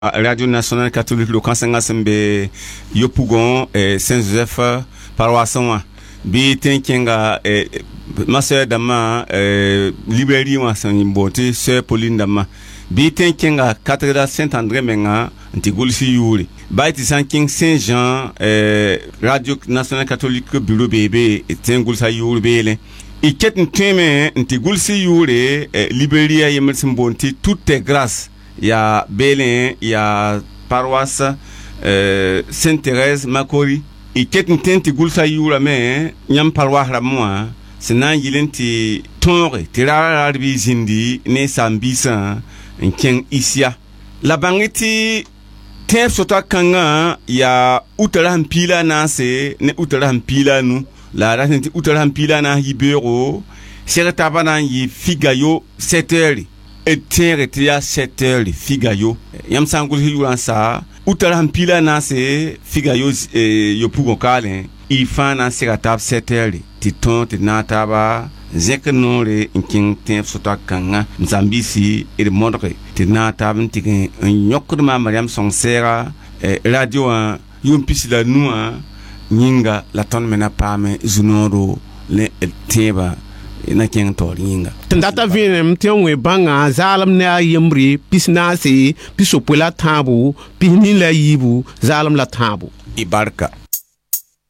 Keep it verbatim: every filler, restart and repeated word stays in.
Radio Nationale Catholique le Kansanga sembe yopugon eh, Saint-Joseph paroisson bi tenkenga eh, ma sœur dama eh, librairie wa sanimbote sœur Pauline dama bi tenkenga cathédrale Saint-André menga ntigulsi yuri baiti sanking Saint-Jean eh, Radio Nationale Catholique bureau bébé tengulsa yuri bele iket nteme ntigulsi yuri eh, librairie yemersimbonti toutes tes grâces. Il y a Bélin, il y a paroisse euh, Sainte-Thérèse, Makori. Et qu'est-ce que tu gulsa yura mais nyam paroisse la moi, c'est nan yilenti tonre, tira arbi zindi ne sambisa nkeng isia. La bangeti ter sota kanga ya utara mpila na se ne utara mpila nu la rasenti utara mpila na hibero sereta bana yi figayo sept heures. Et tiens, était à sept heures, les figayo. Yam sangul yuran sa. Outala pila na se figayo yo pugon kalen. Il fa na se gatap sept heures. Titon te na taba. Zek non le inking ten sota kanga. Nzambisi et le mondre. Te na taba ntiken un yok ma mariam son sera. Radio an yum pisi la nou an. Nyinga la ton mena pame zunoro le teba. Na ken toringa tandata vinem tiongwe banga zalam na yemri pisnasi pisopula tabu pinin la yibu zalam la tabu ibarka